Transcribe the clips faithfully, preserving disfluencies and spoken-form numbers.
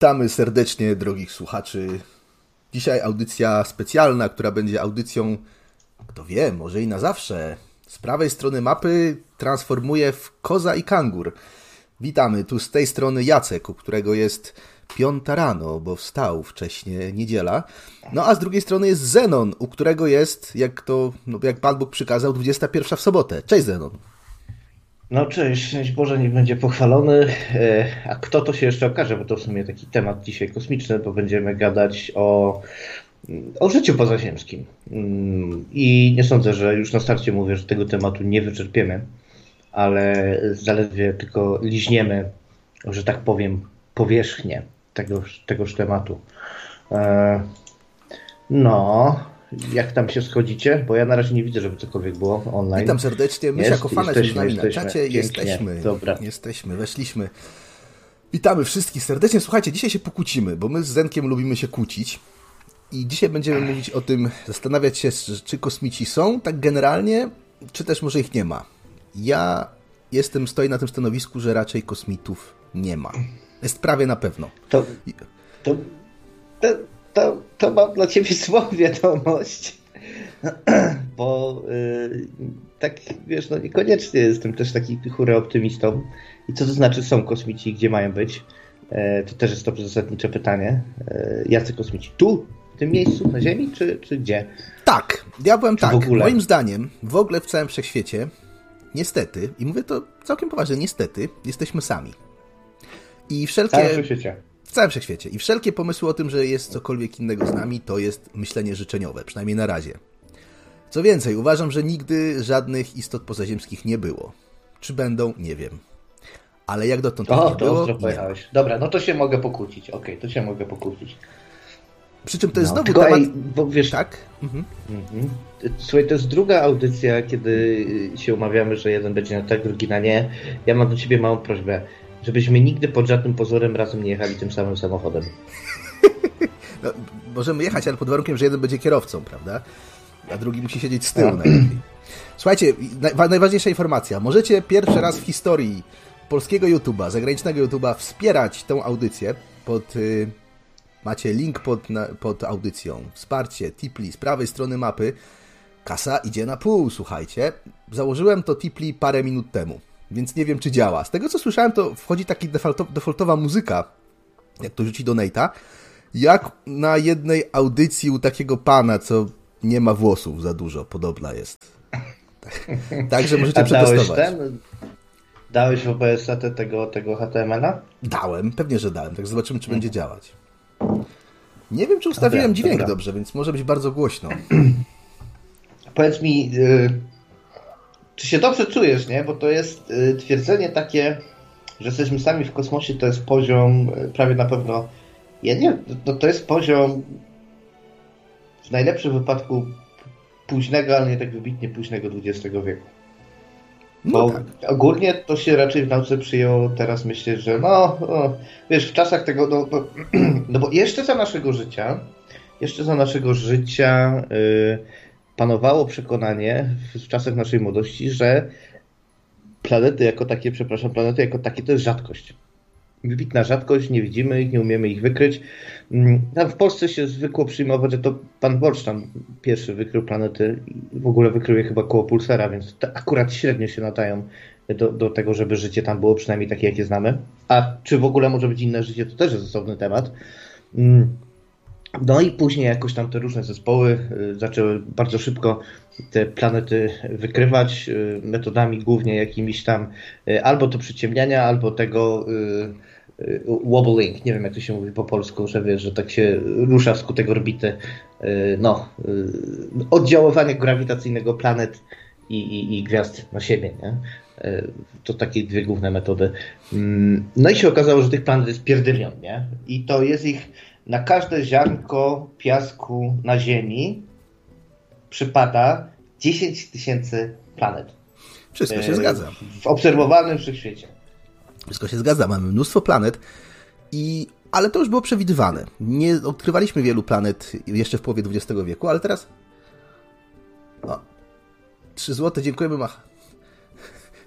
Witamy serdecznie, drogich słuchaczy. Dzisiaj audycja specjalna, która będzie audycją, kto wie, może i na zawsze. Z prawej strony mapy transformuje w koza i kangur. Witamy, tu z tej strony Jacek, u którego jest piąta rano, bo wstał wcześnie, niedziela. No a z drugiej strony jest Zenon, u którego jest, jak to, no, jak Pan Bóg przykazał, dwudziesta pierwsza w sobotę. Cześć Zenon. No cześć, szczęść Boże, niech będzie pochwalony. A kto to się jeszcze okaże, bo to w sumie taki temat dzisiaj kosmiczny, bo będziemy gadać o, o życiu pozaziemskim. I nie sądzę, że już na starcie mówię, że tego tematu nie wyczerpiemy, ale zaledwie tylko liźniemy, że tak powiem, powierzchnię tegoż, tegoż tematu. No... Jak tam się schodzicie? Bo ja na razie nie widzę, żeby cokolwiek było online. Witam serdecznie. My jako fane z nami na czacie pięknie. jesteśmy. Dobra. Jesteśmy, weszliśmy. Witamy wszystkich serdecznie. Słuchajcie, dzisiaj się pokłócimy, bo my z Zenkiem lubimy się kłócić. I dzisiaj będziemy mówić o tym, zastanawiać się, czy kosmici są, tak generalnie, czy też może ich nie ma. Ja jestem, stoję na tym stanowisku, że raczej kosmitów nie ma. Jest prawie na pewno. To... to, to... To, to mam dla ciebie złą wiadomość, bo yy, tak, wiesz, no niekoniecznie jestem też taki hura optymistą. I co to znaczy są kosmici i gdzie mają być? Yy, to też jest to zasadnicze pytanie. Yy, jacy kosmici? Tu? W tym miejscu? Na Ziemi? Czy, czy gdzie? Tak, ja powiem czy tak, w ogóle? Moim zdaniem w ogóle w całym wszechświecie niestety, i mówię to całkiem poważnie, niestety, jesteśmy sami. I wszelkie... W całym wszechświecie. W całym wszechświecie. I wszelkie pomysły o tym, że jest cokolwiek innego z nami, to jest myślenie życzeniowe, przynajmniej na razie. Co więcej, uważam, że nigdy żadnych istot pozaziemskich nie było. Czy będą? Nie wiem. Ale jak dotąd o, nie to było... ostro pojechałeś. Dobra, no to się mogę pokłócić. Okej, okay, to się mogę pokłócić. Przy czym to jest no, znowu tylko, temat... Ej, bo wiesz... Tak? Mhm. Mhm. Słuchaj, to jest druga audycja, kiedy się umawiamy, że jeden będzie na tak, drugi na nie. Ja mam do ciebie małą prośbę. Żebyśmy nigdy pod żadnym pozorem razem nie jechali tym samym samochodem. No, możemy jechać, ale pod warunkiem, że jeden będzie kierowcą, prawda? A drugi musi siedzieć z tyłu no. najlepiej. Słuchajcie, naj, najważniejsza informacja. Możecie pierwszy raz w historii polskiego YouTube'a, zagranicznego YouTube'a wspierać tą audycję. Pod, y, macie link pod, na, pod audycją. Wsparcie, Tipli, z prawej strony mapy. Kasa idzie na pół, słuchajcie. Założyłem to Tipli parę minut temu. Więc nie wiem, czy działa. Z tego, co słyszałem, to wchodzi taka defaultowa muzyka, jak to rzuci donate'a, jak na jednej audycji u takiego pana, co nie ma włosów za dużo. Podobna jest. Także możecie A przetestować. Dałeś ten? Dałeś w O B S A tego, tego H T M L a? Dałem, pewnie, że dałem. Tak zobaczymy, czy hmm. będzie działać. Nie wiem, czy ustawiłem dobra, dźwięk dobra. dobrze, więc może być bardzo głośno. Powiedz mi... Yy... Czy się dobrze czujesz, nie? Bo to jest y, twierdzenie takie, że jesteśmy sami w kosmosie, to jest poziom y, prawie na pewno... Ja nie to, to jest poziom w najlepszym wypadku późnego, ale nie tak wybitnie późnego dwudziestego wieku. Bo no tak. Ogólnie to się raczej w nauce przyjęło teraz myśleć, że no, no wiesz, w czasach tego... No bo, no bo jeszcze za naszego życia, jeszcze za naszego życia... Y, panowało przekonanie w czasach naszej młodości, że planety jako takie, przepraszam, planety jako takie to jest rzadkość. Wybitna rzadkość, nie widzimy ich, nie umiemy ich wykryć. Tam w Polsce się zwykło przyjmować, że to pan Borcz tam pierwszy wykrył planety i w ogóle wykrył je chyba koło pulsera, więc te akurat średnio się nadają do, do tego, żeby życie tam było przynajmniej takie, jakie znamy. A czy w ogóle może być inne życie, to też jest osobny temat. No i później jakoś tam te różne zespoły zaczęły bardzo szybko te planety wykrywać metodami głównie jakimiś tam albo to przyciemniania, albo tego wobbling, nie wiem jak to się mówi po polsku, że wiesz, że tak się rusza wskutek orbity, no, oddziaływania grawitacyjnego planet i, i, i gwiazd na siebie, nie? To takie dwie główne metody. No i się okazało, że tych planet jest pierdylion, nie? I to jest ich na każde ziarnko piasku na Ziemi przypada dziesięć tysięcy planet. Wszystko się e, zgadza. W obserwowanym wszechświecie. Wszystko się zgadza. Mamy mnóstwo planet, i, ale to już było przewidywane. Nie odkrywaliśmy wielu planet jeszcze w połowie dwudziestego wieku, ale teraz... O, trzy złote, dziękujemy. Mach.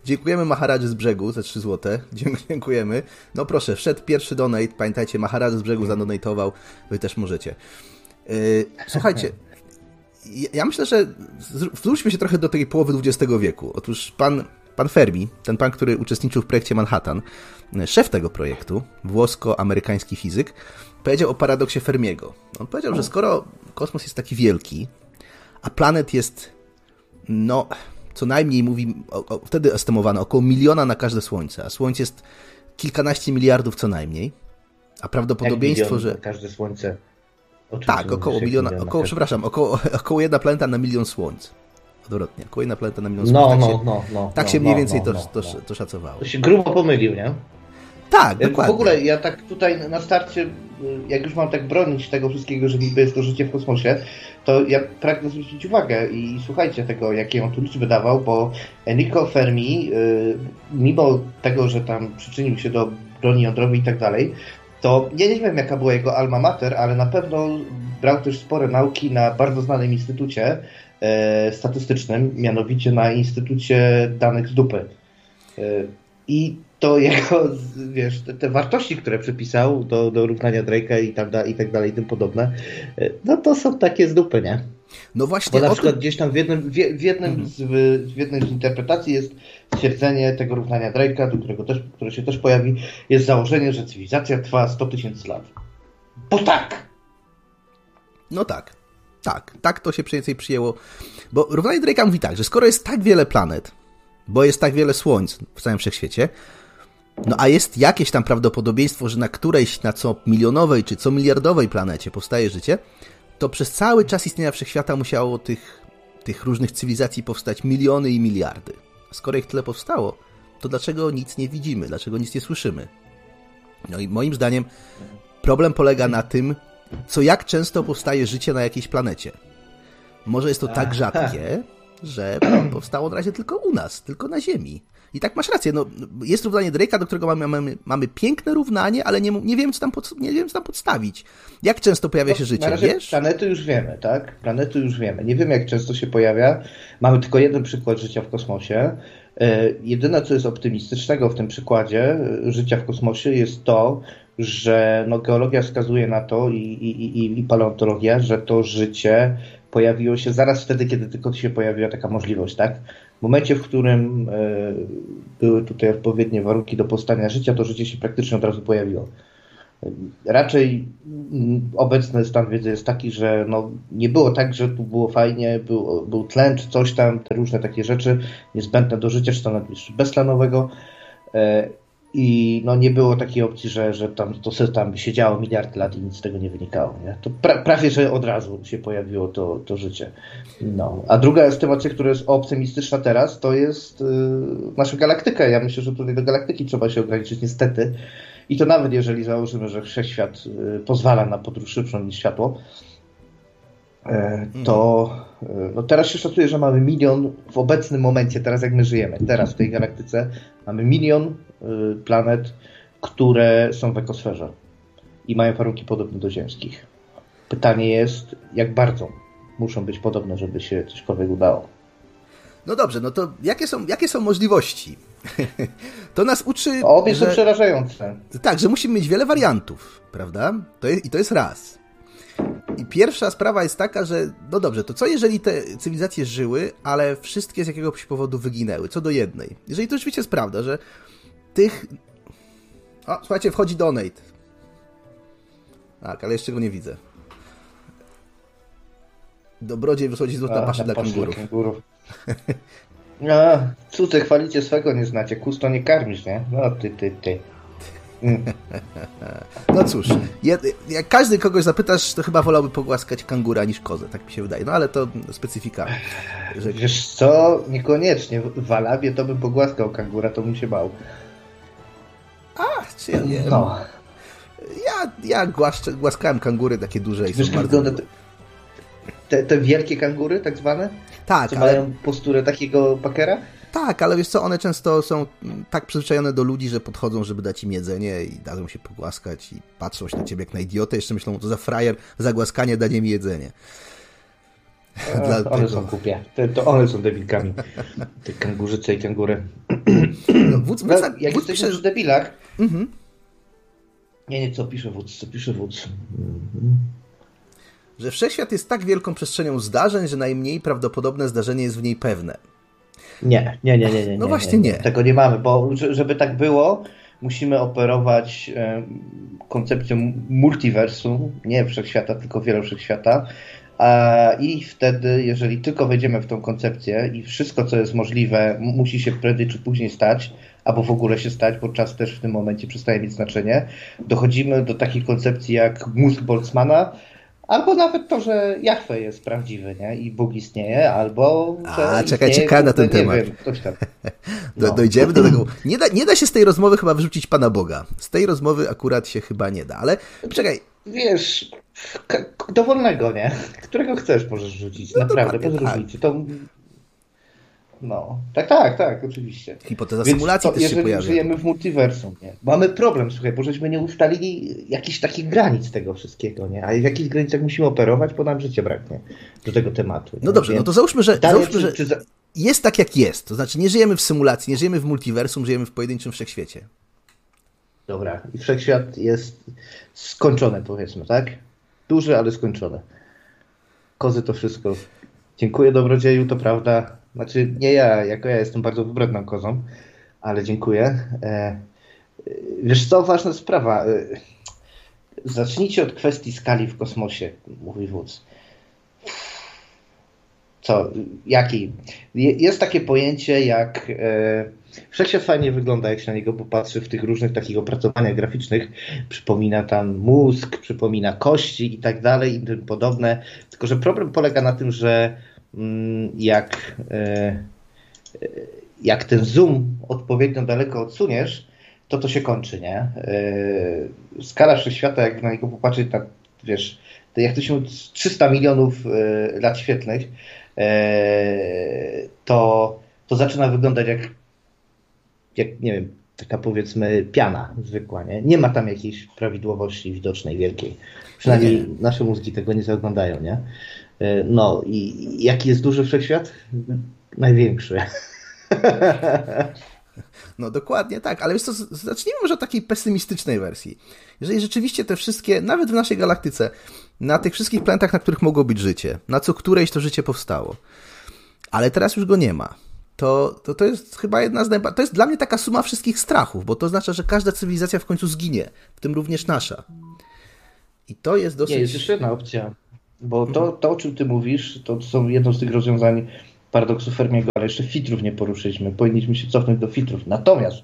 Dziękujemy Maharadży z brzegu za trzy złote. Dziękujemy. No proszę, wszedł pierwszy donate. Pamiętajcie, Maharadży z brzegu zadonatował. Wy też możecie. Słuchajcie, ja myślę, że wróćmy się trochę do tej połowy dwudziestego wieku. Otóż pan, pan Fermi, ten pan, który uczestniczył w projekcie Manhattan, szef tego projektu, włosko-amerykański fizyk, powiedział o paradoksie Fermiego. On powiedział, że skoro kosmos jest taki wielki, a planet jest, no, co najmniej mówi, o, o, wtedy estymowano około miliona na każde Słońce, a Słońce jest kilkanaście miliardów co najmniej, a prawdopodobieństwo, milion że... na każde Słońce? Oczywiście tak, około miliona, miliona około, przepraszam, około, około jedna planeta na milion Słońc. Odwrotnie, około jedna planeta na milion no, Słońc. Tak no, się, no, no, tak no, się mniej no, więcej no, to, no, to, no. to szacowało. To się grubo pomylił, nie? Tak, dokładnie. W ogóle ja tak tutaj na starcie, jak już mam tak bronić tego wszystkiego, że niby jest to życie w kosmosie, to ja pragnę zwrócić uwagę i słuchajcie tego, jakie on tu liczby dawał, bo Enrico Fermi, mimo tego, że tam przyczynił się do broni jądrowej i tak dalej, to ja nie wiem, jaka była jego alma mater, ale na pewno brał też spore nauki na bardzo znanym instytucie e, statystycznym, mianowicie na Instytucie Danych z Dupy. E, I to jego, wiesz, te, te wartości, które przypisał do, do równania Drake'a i tak, da, i tak dalej, i tym podobne, e, no to są takie z dupy, nie? No właśnie. Bo na przykład tym... gdzieś tam w jednym, w, w jednym, mhm. z, w jednej z interpretacji jest stwierdzenie tego równania Drake'a, do którego też, które się też pojawi, jest założenie, że cywilizacja trwa sto tysięcy lat. Bo tak! No tak. Tak. Tak to się mniej więcej przyjęło. Bo równanie Drake'a mówi tak, że skoro jest tak wiele planet, bo jest tak wiele słońc w całym wszechświecie, no a jest jakieś tam prawdopodobieństwo, że na którejś, na co milionowej czy co miliardowej planecie powstaje życie, to przez cały czas istnienia wszechświata musiało tych, tych różnych cywilizacji powstać miliony i miliardy. A skoro ich tyle powstało, to dlaczego nic nie widzimy? Dlaczego nic nie słyszymy? No i moim zdaniem problem polega na tym, co jak często powstaje życie na jakiejś planecie. Może jest to tak rzadkie, że powstało na razie tylko u nas, tylko na Ziemi. I tak masz rację, no, jest równanie Drake'a, do którego mamy, mamy, mamy piękne równanie, ale nie, nie, wiem, co tam pod, nie wiem, co tam podstawić. Jak często pojawia się życie, na razie wiesz? Planety już wiemy, tak? Planety już wiemy. Nie wiemy, jak często się pojawia. Mamy tylko jeden przykład życia w kosmosie. E, jedyne, co jest optymistycznego w tym przykładzie życia w kosmosie, jest to, że no, geologia wskazuje na to i, i, i, i paleontologia, że to życie pojawiło się zaraz wtedy, kiedy tylko się pojawiła taka możliwość, tak? W momencie, w którym y, były tutaj odpowiednie warunki do powstania życia, to życie się praktycznie od razu pojawiło. Raczej m, obecny stan wiedzy jest taki, że no, nie było tak, że tu było fajnie, był, był tlen czy coś tam, te różne takie rzeczy niezbędne do życia, czy to nawet jeszcze beztlenowego. Y, I no, nie było takiej opcji, że, że tam to sobie tam siedziało miliard lat i nic z tego nie wynikało. Nie? To pra, prawie, że od razu się pojawiło to, to życie. No. A druga estymacja, która jest optymistyczna teraz, to jest yy, nasza galaktyka. Ja myślę, że tutaj do galaktyki trzeba się ograniczyć niestety. I to nawet jeżeli założymy, że wszechświat yy, pozwala na podróż szybszą niż światło, yy, to yy, no teraz się szacuje, że mamy milion w obecnym momencie, teraz jak my żyjemy, teraz w tej galaktyce mamy milion planet, które są w ekosferze i mają warunki podobne do ziemskich. Pytanie jest, jak bardzo muszą być podobne, żeby się cośkolwiek udało. No dobrze, no to jakie są, jakie są możliwości? To nas uczy... Obie że... są przerażające. Tak, że musimy mieć wiele wariantów, prawda? To jest, i to jest raz. I pierwsza sprawa jest taka, że no dobrze, to co jeżeli te cywilizacje żyły, ale wszystkie z jakiegoś powodu wyginęły, co do jednej? Jeżeli to rzeczywiście jest prawda, że tych... O, słuchajcie, wchodzi donate. Tak, ale jeszcze go nie widzę. Dobrodziej wysłodzi złota pasza dla kangurów. kangurów. No, cudze chwalicie swego nie znacie, kus to nie karmisz, nie? No ty, ty, ty. Mm. No cóż, ja, jak każdy kogoś zapytasz, to chyba wolałby pogłaskać kangura niż kozę, tak mi się wydaje. No ale to specyfika. Że... Wiesz co? Niekoniecznie. W Alabie to bym pogłaskał kangura, to bym się bał. A, czy ja nie. No. Ja, ja głaszczę, głaskałem kangury takie duże i Wiesz, są bardzo... te, te, te wielkie kangury, tak zwane? Tak, co ale... mają posturę takiego pakera? Tak, ale wiesz co, one często są tak przyzwyczajone do ludzi, że podchodzą, żeby dać im jedzenie i dadzą się pogłaskać i patrzą się na ciebie jak na idiotę, jeszcze myślą, to za frajer, za głaskanie danie mi jedzenie. Dla one są głupie. To, to one są debilkami. Te kangurzyce i kangury. No, wódz, no, wódz, jak wódz jesteśmy pisze... przy debilach... Mhm. Nie, nie, co pisze wódz, co pisze wódz. Mhm. Że wszechświat jest tak wielką przestrzenią zdarzeń, że najmniej prawdopodobne zdarzenie jest w niej pewne. Nie, nie, nie, nie. nie no nie, właśnie nie. nie. Tego nie mamy, bo żeby tak było, musimy operować e, koncepcją multiversum, nie wszechświata, tylko wielowszechświata. A, I wtedy, jeżeli tylko wejdziemy w tą koncepcję i wszystko, co jest możliwe, musi się prędzej czy później stać, albo w ogóle się stać, bo czas też w tym momencie przestaje mieć znaczenie, dochodzimy do takiej koncepcji jak mózg Boltzmana, albo nawet to, że Jahwe jest prawdziwy, nie? I Bóg istnieje, albo że A, czekaj, istnieje, czekaj na ten nie temat. Wiem, ktoś tam. No. Dojdziemy do tego. Nie da, nie da się z tej rozmowy chyba wyrzucić Pana Boga. Z tej rozmowy akurat się chyba nie da, ale czekaj. Wiesz, k- dowolnego, nie? Którego chcesz możesz rzucić, no naprawdę, bez tak. różnicy. To... No, tak, tak, tak, oczywiście. Hipoteza Więc symulacji to, też się jeżeli pojawia. żyjemy w multiversum, nie? Mamy problem, słuchaj, bo żeśmy nie ustalili jakichś takich granic tego wszystkiego, nie? A w jakich granicach musimy operować, bo nam życie braknie do tego tematu. Nie? No dobrze, Więc no to załóżmy, że, pytanie, załóżmy, czy, że czy za... jest tak jak jest. To znaczy nie żyjemy w symulacji, nie żyjemy w multiversum, żyjemy w pojedynczym wszechświecie. Dobra, i wszechświat jest skończony, powiedzmy, tak? Duży, ale skończony. Kozy to wszystko. Dziękuję, dobrodzieju, to prawda. Znaczy, nie ja, jako ja jestem bardzo wybredną kozą, ale dziękuję. E, wiesz co, ważna sprawa. E, zacznijcie od kwestii skali w kosmosie, mówi wódz. Co? Jakiej? Jest takie pojęcie jak... E, wszechświat fajnie wygląda, jak się na niego popatrzy w tych różnych takich opracowaniach graficznych. Przypomina tam mózg, przypomina kości i tak dalej i tym podobne. Tylko że problem polega na tym, że mm, jak, e, jak ten zoom odpowiednio daleko odsuniesz, to to się kończy, nie? E, skala wszechświata, jak na niego popatrzeć, na, wiesz, to jak to się trzysta milionów e, lat świetlnych, e, to, to zaczyna wyglądać jak jak, nie wiem, taka powiedzmy piana zwykła, nie? Nie ma tam jakiejś prawidłowości widocznej, wielkiej. Przynajmniej nie. Nasze mózgi tego nie zaglądają, nie? No i jaki jest duży wszechświat? Największy. No dokładnie tak, ale wiesz co, zacznijmy może od takiej pesymistycznej wersji. Jeżeli rzeczywiście te wszystkie, nawet w naszej galaktyce, na tych wszystkich planetach, na których mogło być życie, na co którejś to życie powstało, ale teraz już go nie ma, To, to, to jest chyba jedna z najbardziej... To jest dla mnie taka suma wszystkich strachów, bo to oznacza, że każda cywilizacja w końcu zginie, w tym również nasza. I to jest dosyć... Nie, jest jeszcze jedna opcja, bo to, to o czym ty mówisz, to są jedno z tych rozwiązań paradoksu Fermiego, ale jeszcze filtrów nie poruszyliśmy. Powinniśmy się cofnąć do filtrów. Natomiast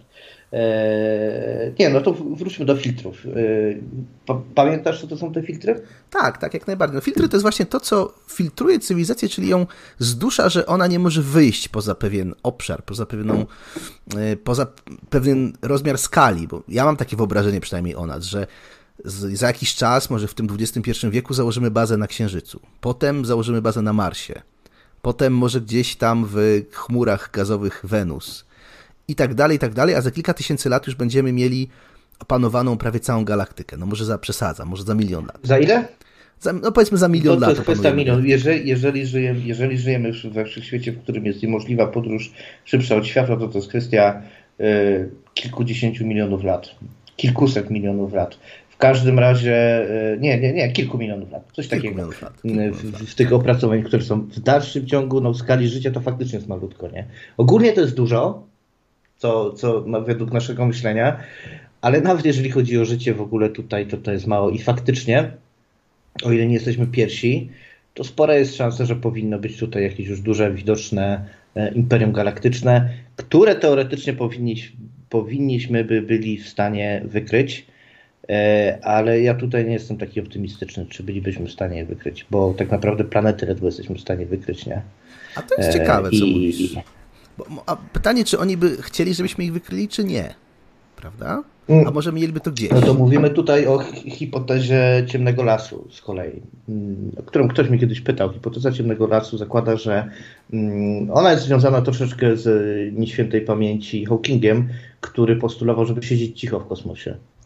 e, nie, no to wróćmy do filtrów. E, pamiętasz, co to są te filtry? Tak, tak, jak najbardziej. No, filtry to jest właśnie to, co filtruje cywilizację, czyli ją zdusza, że ona nie może wyjść poza pewien obszar, poza pewną, poza pewien rozmiar skali, bo ja mam takie wyobrażenie przynajmniej o nas, że z, za jakiś czas, może w tym dwudziestym pierwszym wieku, założymy bazę na Księżycu. Potem założymy bazę na Marsie. Potem może gdzieś tam w chmurach gazowych Wenus. I tak dalej, i tak dalej, a za kilka tysięcy lat już będziemy mieli opanowaną prawie całą galaktykę. No może za przesadzam, może za milion lat. Za ile? Za, no powiedzmy za milion to, lat. To jest kwestia milion. Jeżeli, jeżeli, żyjemy, jeżeli żyjemy we wszechświecie, w którym jest niemożliwa podróż szybsza od światła, to to jest kwestia y, kilkudziesięciu milionów lat. Kilkuset milionów lat. W każdym razie, y, nie, nie, nie, kilku milionów lat. Coś kilku takiego. Milionów lat, kilku w, w, w tych opracowaniach, które są w dalszym ciągu, no w skali życia to faktycznie jest malutko, nie? Ogólnie to jest dużo, co, co no, według naszego myślenia, ale nawet jeżeli chodzi o życie w ogóle tutaj, to to jest mało i faktycznie, o ile nie jesteśmy pierwsi, to spora jest szansa, że powinno być tutaj jakieś już duże, widoczne imperium galaktyczne, które teoretycznie powinniś, powinniśmy by byli w stanie wykryć, ale ja tutaj nie jestem taki optymistyczny, czy bylibyśmy w stanie je wykryć, bo tak naprawdę planety ledwo jesteśmy w stanie wykryć, nie? A to jest ciekawe, co I... mówisz. Bo, a pytanie, czy oni by chcieli, żebyśmy ich wykryli, czy nie? Prawda? A może mieliby to gdzieś? No to mówimy tutaj o hipotezie ciemnego lasu z kolei, o którą ktoś mnie kiedyś pytał. Hipoteza ciemnego lasu zakłada, że ona jest związana troszeczkę z nieświętej pamięci Hawkingiem, który postulował, żeby siedzieć cicho w kosmosie.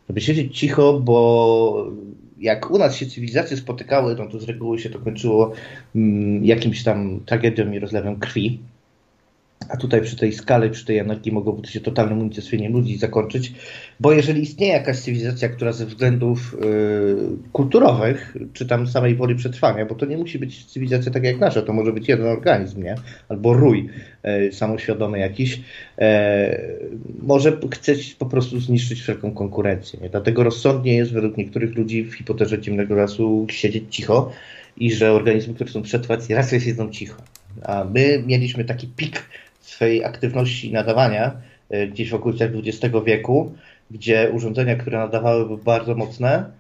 żeby siedzieć cicho, bo jak u nas się cywilizacje spotykały, no to z reguły się to kończyło mm, jakimś tam tragedią i rozlewem krwi. A tutaj przy tej skali, przy tej energii mogłoby to się totalnym unicestwieniem ludzi zakończyć, bo jeżeli istnieje jakaś cywilizacja, która ze względów yy, kulturowych, czy tam samej woli przetrwania, bo to nie musi być cywilizacja taka jak nasza, to może być jeden organizm, nie? Albo rój yy, samoświadomy jakiś, yy, może chcieć po prostu zniszczyć wszelką konkurencję. Nie? Dlatego rozsądnie jest według niektórych ludzi w hipoterze ciemnego lasu siedzieć cicho i że organizmy, które chcą przetrwać, raczej siedzą cicho. A my mieliśmy taki pik swojej aktywności nadawania gdzieś w okolicach dwudziestego wieku, gdzie urządzenia, które nadawały, były bardzo mocne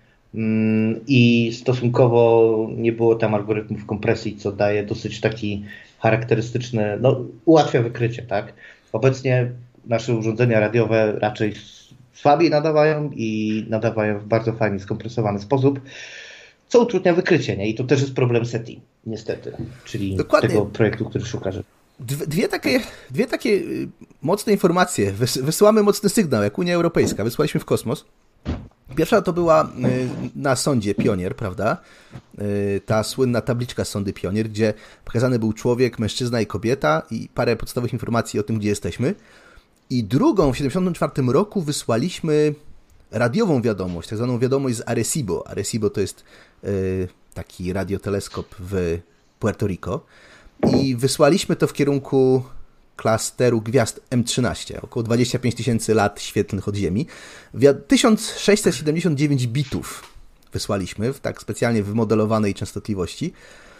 i stosunkowo nie było tam algorytmów kompresji, co daje dosyć taki charakterystyczny, no ułatwia wykrycie, tak? Obecnie nasze urządzenia radiowe raczej słabiej nadawają i nadawają w bardzo fajnie skompresowany sposób, co utrudnia wykrycie, nie? I to też jest problem SETI, niestety, czyli Dokładnie. Tego projektu, który szuka, że Dwie takie, dwie takie mocne informacje. Wysyłamy mocny sygnał, jak Unia Europejska. Wysłaliśmy w kosmos. Pierwsza to była na sondzie Pionier, prawda? Ta słynna tabliczka z sondy Pionier, gdzie pokazany był człowiek, mężczyzna i kobieta i parę podstawowych informacji o tym, gdzie jesteśmy. I drugą w tysiąc dziewięćset siedemdziesiątym czwartym roku wysłaliśmy radiową wiadomość, tak zwaną wiadomość z Arecibo. Arecibo to jest taki radioteleskop w Puerto Rico. I wysłaliśmy to w kierunku klasteru gwiazd M trzynaście, około dwadzieścia pięć tysięcy lat świetlnych od Ziemi. tysiąc sześćset siedemdziesiąt dziewięć bitów wysłaliśmy w tak specjalnie wymodelowanej częstotliwości.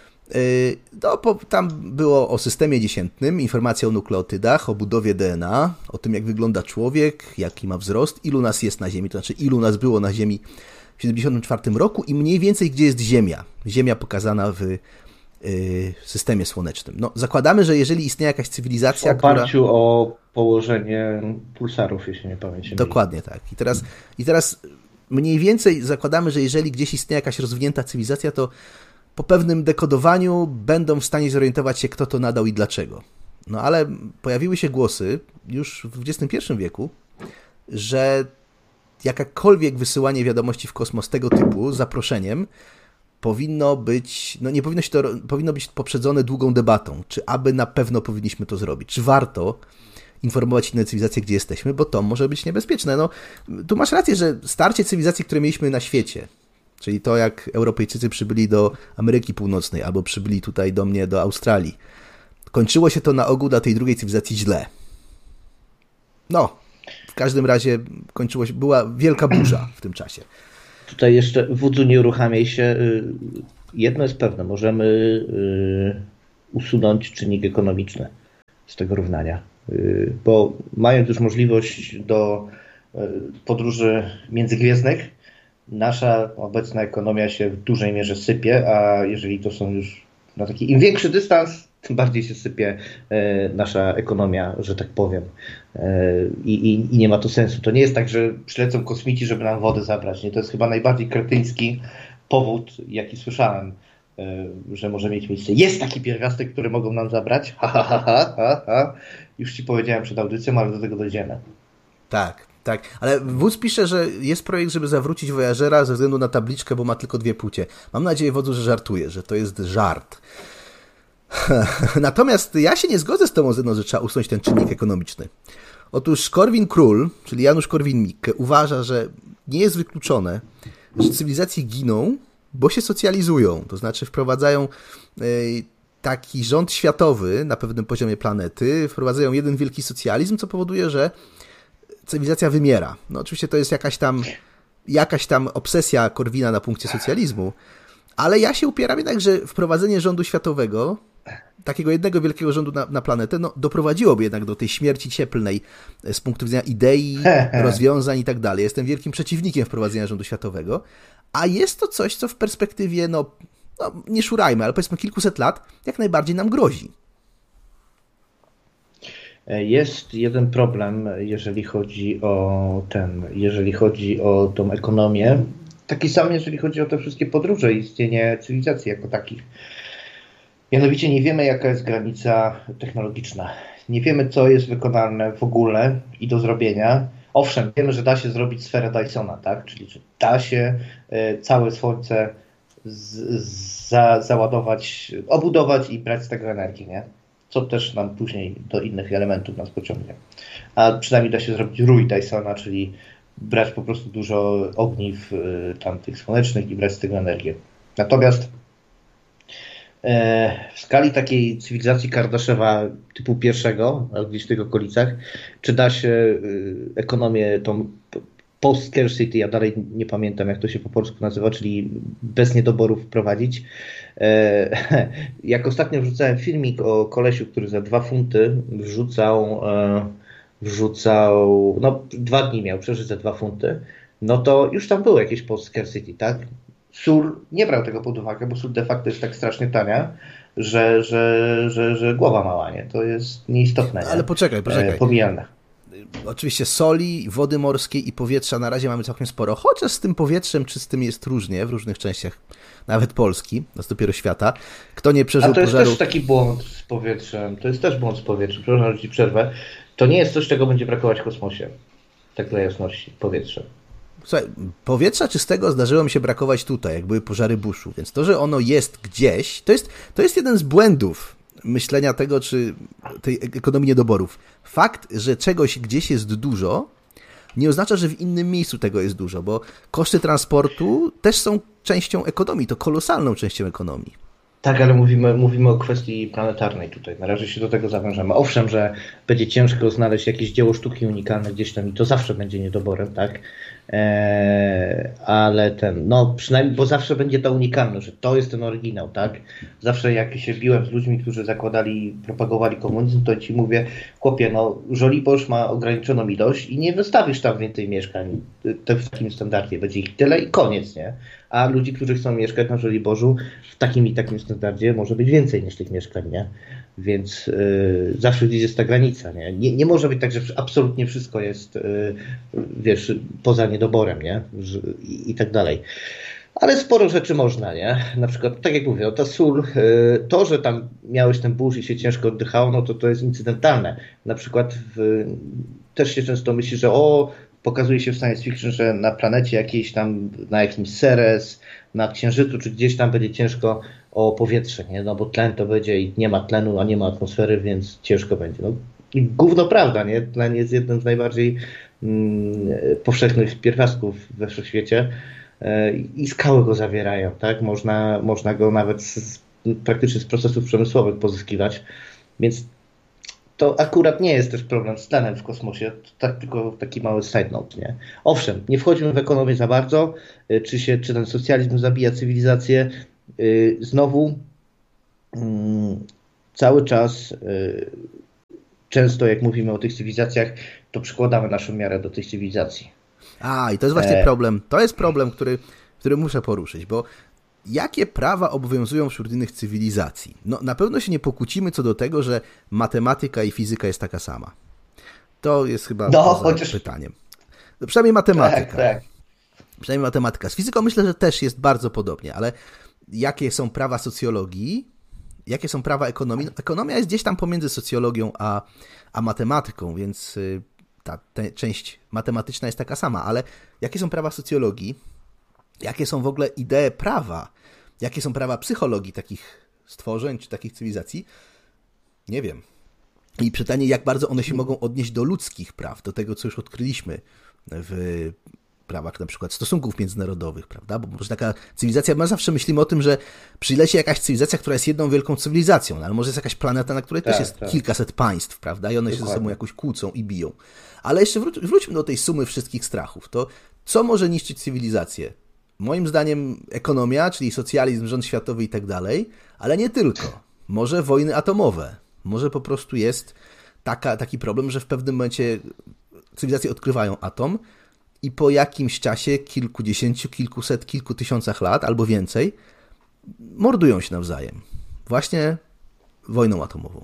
No, tam było o systemie dziesiętnym, informacja o nukleotydach, o budowie D N A, o tym, jak wygląda człowiek, jaki ma wzrost, ilu nas jest na Ziemi, to znaczy ilu nas było na Ziemi w tysiąc dziewięćset siedemdziesiątym czwartym roku i mniej więcej gdzie jest Ziemia. Ziemia pokazana w systemie słonecznym. No, zakładamy, że jeżeli istnieje jakaś cywilizacja, w oparciu która... o położenie pulsarów, jeśli nie pamiętam. Dokładnie tak. I teraz, I teraz mniej więcej zakładamy, że jeżeli gdzieś istnieje jakaś rozwinięta cywilizacja, to po pewnym dekodowaniu będą w stanie zorientować się, kto to nadał i dlaczego. No ale pojawiły się głosy już w dwudziestym pierwszym wieku, że jakakolwiek wysyłanie wiadomości w kosmos tego typu z zaproszeniem powinno być, no nie powinno się to, powinno być poprzedzone długą debatą, czy aby na pewno powinniśmy to zrobić, czy warto informować inne cywilizacje, gdzie jesteśmy, bo to może być niebezpieczne. No, tu masz rację, że starcie cywilizacji, które mieliśmy na świecie, czyli to, jak Europejczycy przybyli do Ameryki Północnej, albo przybyli tutaj do mnie, do Australii, kończyło się to na ogół dla tej drugiej cywilizacji źle. No, w każdym razie kończyło się, była wielka burza w tym czasie. Tutaj jeszcze, wódzu, nie uruchamiaj się. Jedno jest pewne, możemy usunąć czynnik ekonomiczny z tego równania, bo mając już możliwość do podróży międzygwiezdnych, nasza obecna ekonomia się w dużej mierze sypie, a jeżeli to są już na taki im większy dystans, tym bardziej się sypie nasza ekonomia, że tak powiem. I, i, I nie ma to sensu. To nie jest tak, że przylecą kosmici, żeby nam wodę zabrać. Nie? To jest chyba najbardziej kretyński powód, jaki słyszałem, że może mieć miejsce. Jest taki pierwiastek, który mogą nam zabrać. Ha, ha, ha, ha, ha, ha. Już ci powiedziałem przed audycją, ale do tego dojdziemy. Tak, tak. Ale wódz pisze, że jest projekt, żeby zawrócić Voyagera ze względu na tabliczkę, bo ma tylko dwie płcie. Mam nadzieję, wodzu, że żartuje, że to jest żart. Natomiast ja się nie zgodzę z tą ozyną, że trzeba usunąć ten czynnik ekonomiczny. Otóż Korwin-Król, czyli Janusz Korwin-Mikke, uważa, że nie jest wykluczone, że cywilizacje giną, bo się socjalizują. To znaczy wprowadzają taki rząd światowy na pewnym poziomie planety, wprowadzają jeden wielki socjalizm, co powoduje, że cywilizacja wymiera. No oczywiście to jest jakaś tam, jakaś tam obsesja Korwina na punkcie socjalizmu, ale ja się upieram jednak, że wprowadzenie rządu światowego, takiego jednego wielkiego rządu na, na planetę, no, doprowadziłoby jednak do tej śmierci cieplnej z punktu widzenia idei, rozwiązań i tak dalej. Jestem wielkim przeciwnikiem wprowadzenia rządu światowego, a jest to coś, co w perspektywie, no, no nie szurajmy, ale powiedzmy kilkuset lat, jak najbardziej nam grozi. Jest jeden problem, jeżeli chodzi o ten, jeżeli chodzi o tą ekonomię. Taki sam, jeżeli chodzi o te wszystkie podróże i istnienie cywilizacji jako takich. Mianowicie nie wiemy, jaka jest granica technologiczna. Nie wiemy, co jest wykonalne w ogóle i do zrobienia, Owszem, wiemy, że da się zrobić sferę Dysona, tak? Czyli że da się całe Słońce z, za, załadować, obudować i brać z tego energię, nie? Co też nam później do innych elementów nas pociągnie. A przynajmniej da się zrobić rój Dysona, czyli brać po prostu dużo ogniw tam tych słonecznych i brać z tego energię. Natomiast w skali takiej cywilizacji Kardaszewa typu pierwszego, gdzieś w tych okolicach, czy da się ekonomię tą post-scarcity, ja dalej nie pamiętam jak to się po polsku nazywa, czyli bez niedoborów wprowadzić. Jak ostatnio wrzucałem filmik o kolesiu, który za dwa funty wrzucał, wrzucał, no dwa dni miał przeżyć za dwa funty, no to już tam było jakieś post-scarcity, tak? Sól nie brał tego pod uwagę, bo sól de facto jest tak strasznie tania, że, że, że, że głowa mała, nie? To jest nieistotne. Nie? Ale poczekaj, poczekaj. Pomijalne. Oczywiście soli, wody morskiej i powietrza na razie mamy całkiem sporo, chociaż z tym powietrzem czystym jest różnie w różnych częściach, nawet Polski, to jest dopiero świata. Kto nie przeżył A to jest pożaru... też taki błąd z powietrzem, to jest też błąd z powietrzem, przepraszam, że ci przerwę. To nie jest coś, czego będzie brakować w kosmosie, tak dla jasności, powietrze. Słuchaj, powietrza czystego zdarzyło mi się brakować tutaj, jak były pożary buszu, więc to, że ono jest gdzieś, to jest, to jest jeden z błędów myślenia tego, czy tej ekonomii niedoborów. Fakt, że czegoś gdzieś jest dużo, nie oznacza, że w innym miejscu tego jest dużo, bo koszty transportu też są częścią ekonomii, to kolosalną częścią ekonomii. Tak, ale mówimy, mówimy o kwestii planetarnej tutaj. Na razie się do tego zawężamy. Owszem, że będzie ciężko znaleźć jakieś dzieło sztuki unikalne gdzieś tam i to zawsze będzie niedoborem, tak? Eee, ale ten, no przynajmniej, bo zawsze będzie ta unikalność, że to jest ten oryginał, tak? Zawsze jak się biłem z ludźmi, którzy zakładali, propagowali komunizm, to ci mówię, chłopie, no Żoliborz ma ograniczoną ilość i nie wystawisz tam więcej mieszkań w takim standardzie. Będzie ich tyle i koniec, nie? A ludzi, którzy chcą mieszkać na Żoliborzu w takim i takim standardzie może być więcej niż tych mieszkań, nie? Więc yy, zawsze gdzieś jest ta granica, nie? Nie, nie może być tak, że absolutnie wszystko jest, yy, wiesz, poza niedoborem, nie? I, i tak dalej. Ale sporo rzeczy można, nie? Na przykład, tak jak mówię, no ta sól, yy, to, że tam miałeś ten burz i się ciężko oddychało, no to to jest incydentalne. Na przykład w, też się często myśli, że o, pokazuje się w science fiction, że na planecie jakiejś tam, na jakimś Ceres, na Księżycu, czy gdzieś tam będzie ciężko o powietrze, nie? No bo tlen to będzie i nie ma tlenu, a nie ma atmosfery, więc ciężko będzie. No i gówno prawda, nie? Tlen jest jednym z najbardziej mm, powszechnych pierwiastków we wszechświecie yy, i skały go zawierają, tak? Można, można go nawet z, praktycznie z procesów przemysłowych pozyskiwać, więc to akurat nie jest też problem z tlenem w kosmosie, to tak, tylko taki mały side note, nie? Owszem, nie wchodzimy w ekonomię za bardzo, czy, się, czy ten socjalizm zabija cywilizację. Yy, znowu yy, cały czas yy, często jak mówimy o tych cywilizacjach, to przykładamy naszą miarę do tych cywilizacji. A, i to jest właśnie e... problem. To jest problem, który, który muszę poruszyć, bo jakie prawa obowiązują wśród innych cywilizacji? No, na pewno się nie pokłócimy co do tego, że matematyka i fizyka jest taka sama. To jest chyba no, chociaż... pytaniem. No, przynajmniej matematyka. Tak, tak. Przynajmniej matematyka. Z fizyką myślę, że też jest bardzo podobnie, ale jakie są prawa socjologii? Jakie są prawa ekonomii? No, ekonomia jest gdzieś tam pomiędzy socjologią a, a matematyką, więc ta, ta część matematyczna jest taka sama, ale jakie są prawa socjologii? Jakie są w ogóle idee prawa? Jakie są prawa psychologii takich stworzeń czy takich cywilizacji? Nie wiem. I pytanie, jak bardzo one się mogą odnieść do ludzkich praw, do tego, co już odkryliśmy w prawach na przykład stosunków międzynarodowych, prawda? Bo może taka cywilizacja, my zawsze myślimy o tym, że przyleci jakaś cywilizacja, która jest jedną wielką cywilizacją, no, ale może jest jakaś planeta, na której tak, też jest tak. kilkaset państw, prawda? I one Dokładnie. się ze sobą jakoś kłócą i biją. Ale jeszcze wró- wróćmy do tej sumy wszystkich strachów. To co może niszczyć cywilizację? Moim zdaniem ekonomia, czyli socjalizm, rząd światowy i tak dalej, ale nie tylko. Może wojny atomowe. Może po prostu jest taka, taki problem, że w pewnym momencie cywilizacje odkrywają atom i po jakimś czasie, kilkudziesięciu, kilkuset, kilku tysiącach lat albo więcej, mordują się nawzajem. Właśnie wojną atomową.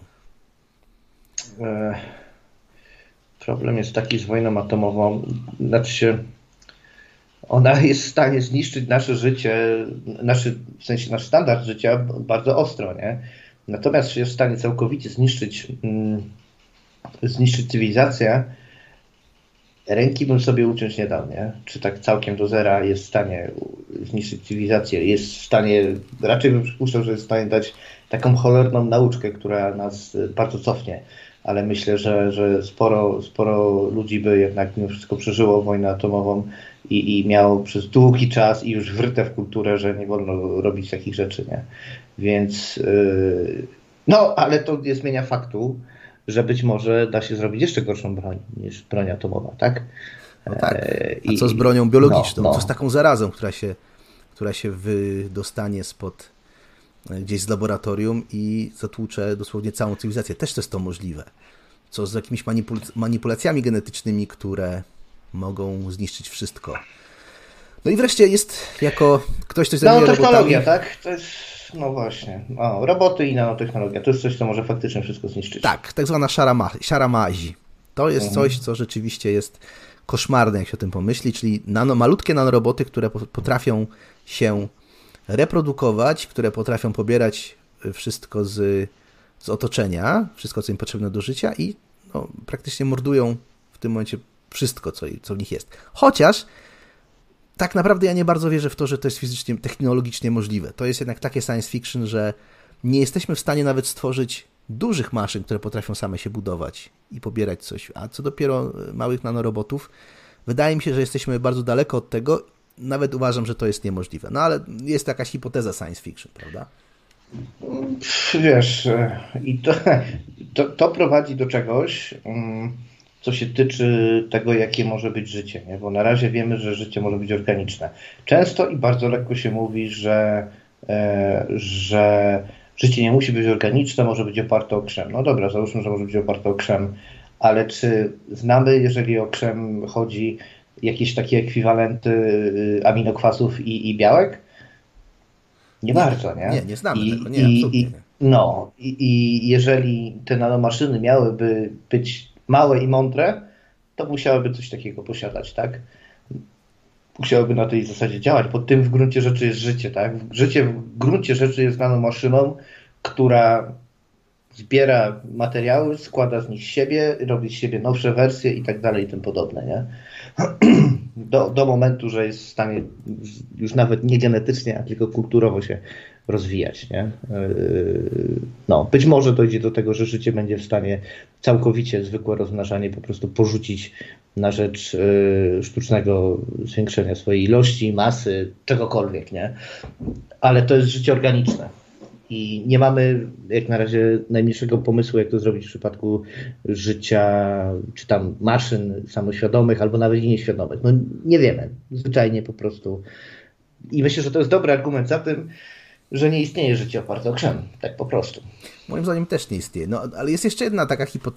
Problem jest taki z wojną atomową, znaczy się ona jest w stanie zniszczyć nasze życie, naszy, w sensie nasz standard życia bardzo ostro, nie? Natomiast jest w stanie całkowicie zniszczyć, mm, zniszczyć cywilizację, ręki bym sobie uciąć nie dał, nie? Czy tak całkiem do zera jest w stanie zniszczyć cywilizację, jest w stanie, raczej bym przypuszczał, że jest w stanie dać taką cholerną nauczkę, która nas bardzo cofnie, ale myślę, że, że sporo, sporo ludzi by jednak mimo wszystko przeżyło wojnę atomową i, i miało przez długi czas i już wryte w kulturę, że nie wolno robić takich rzeczy, nie? Więc yy, no, ale to nie zmienia faktu, że być może da się zrobić jeszcze gorszą broń niż broń atomowa, tak? No tak. A co z bronią biologiczną? No, no. Co z taką zarazą, która się, która się wydostanie spod gdzieś z laboratorium i zatłucze dosłownie całą cywilizację? Też to jest to możliwe. Co z jakimiś manipul- manipulacjami genetycznymi, które mogą zniszczyć wszystko. No i wreszcie jest jako ktoś, kto zajmuje robotami... Nanotechnologia, tak? To jest... No właśnie. O, roboty i nanotechnologia. To jest coś, co może faktycznie wszystko zniszczyć. Tak, tak zwana szara, ma- szara mazi. To jest Mhm. coś, co rzeczywiście jest koszmarne, jak się o tym pomyśli, czyli nano, malutkie nanoroboty, które potrafią się reprodukować, które potrafią pobierać wszystko z, z otoczenia, wszystko, co im potrzebne do życia i no, praktycznie mordują w tym momencie wszystko, co, co w nich jest. Chociaż tak naprawdę ja nie bardzo wierzę w to, że to jest fizycznie, technologicznie możliwe. To jest jednak takie science fiction, że nie jesteśmy w stanie nawet stworzyć dużych maszyn, które potrafią same się budować i pobierać coś. A co dopiero małych nanorobotów, wydaje mi się, że jesteśmy bardzo daleko od tego. Nawet uważam, że to jest niemożliwe. No ale jest to jakaś hipoteza science fiction, prawda? Wiesz, i to, to, to prowadzi do czegoś, co się tyczy tego, jakie może być życie, nie? Bo na razie wiemy, że życie może być organiczne. Często i bardzo lekko się mówi, że, że życie nie musi być organiczne, może być oparte o krzem. No dobra, załóżmy, że może być oparte o krzem, ale czy znamy, jeżeli o krzem chodzi, jakieś takie ekwiwalenty aminokwasów i, i białek? Nie, nie bardzo, nie? Nie, nie znamy I, tego, nie, i, absolutnie i, nie. No, i, i jeżeli te nanomaszyny miałyby być małe i mądre, to musiałyby coś takiego posiadać, tak? Musiałyby na tej zasadzie działać, bo tym w gruncie rzeczy jest życie, tak? Życie w gruncie rzeczy jest nanomaszyną, która zbiera materiały, składa z nich siebie, robi z siebie nowsze wersje i tak dalej i tym podobne, nie? Do, do momentu, że jest w stanie już nawet nie genetycznie, a tylko kulturowo się rozwijać, nie? No, być może dojdzie do tego, że życie będzie w stanie całkowicie zwykłe rozmnażanie po prostu porzucić na rzecz sztucznego zwiększenia swojej ilości, masy, czegokolwiek, nie? Ale to jest życie organiczne. I nie mamy jak na razie najmniejszego pomysłu, jak to zrobić w przypadku życia, czy tam maszyn samoświadomych, albo nawet i nieświadomych. No nie wiemy. Zwyczajnie po prostu. I myślę, że to jest dobry argument za tym, że nie istnieje życie oparte o krzem. Tak po prostu. Moim zdaniem też nie istnieje. No, ale jest jeszcze jedna taka hipoteza,